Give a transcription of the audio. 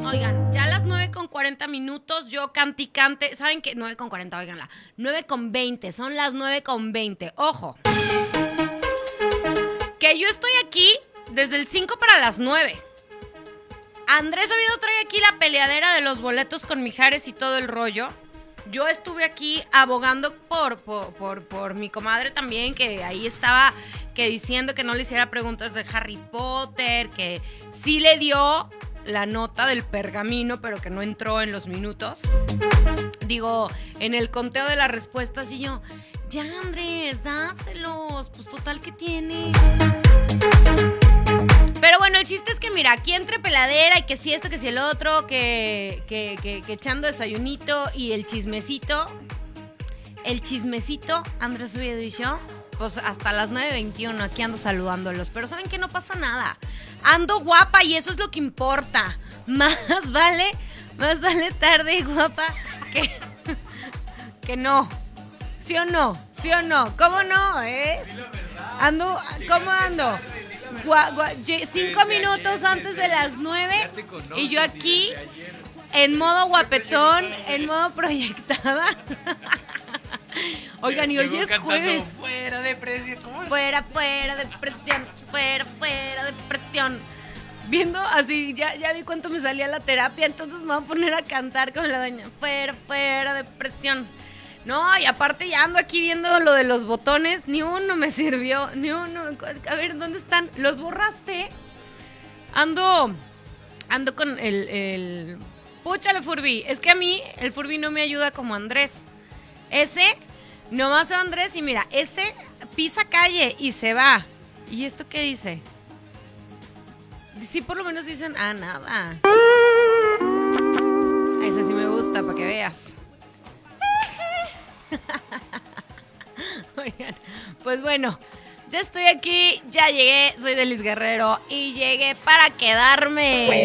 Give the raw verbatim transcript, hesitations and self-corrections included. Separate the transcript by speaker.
Speaker 1: Oigan, ya a las nueve con cuarenta minutos, yo canticante. ¿Saben qué? nueve con cuarenta, oiganla. nueve con veinte, son las nueve con veinte. Ojo. Que yo estoy aquí desde el cinco para las nueve. Andrés Oviedo trae aquí la peleadera de los boletos con Mijares y todo el rollo. Yo estuve aquí abogando por, por, por, por mi comadre también, que ahí estaba que diciendo que no le hiciera preguntas de Harry Potter, que sí le dio la nota del pergamino, pero que no entró en los minutos. Digo, en el conteo de las respuestas, y yo, ya Andrés, dáselos, pues total que tiene. Pero bueno, el chiste es que mira, aquí entre peladera y que si esto, que si el otro, que, que, que, que echando desayunito y el chismecito, el chismecito, Andrés Oviedo y yo, pues hasta las nueve veintiuno aquí ando saludándolos. Pero ¿saben qué? No pasa nada. Ando guapa y eso es lo que importa. Más vale, más vale tarde y guapa que, que no. ¿Sí o no? ¿Sí o no? ¿Cómo no? ¿Eh? Ando, ¿cómo ando? Gua, gua, cinco minutos antes de las nueve y yo aquí en modo guapetón, en modo proyectada. Oigan, y hoy es jueves.
Speaker 2: Fuera de presión. ¿Cómo es?
Speaker 1: Fuera, fuera de presión. Fuera, fuera de presión. Viendo así, ya, ya vi cuánto me salía la terapia, entonces me voy a poner a cantar con la doña. Fuera, fuera de presión. No, y aparte ya ando aquí viendo lo de los botones. Ni uno me sirvió, ni uno. A ver, ¿dónde están? ¿Los borraste? Ando, ando con el, el... Púchale, Furby. Es que a mí el Furby no me ayuda como Andrés. Ese, nomás va Andrés y mira, ese pisa calle y se va. ¿Y esto qué dice? Sí, por lo menos dicen, ah, nada. Ese sí me gusta, para que veas. Oigan, pues bueno, ya estoy aquí, ya llegué, soy Delis Guerrero y llegué para quedarme.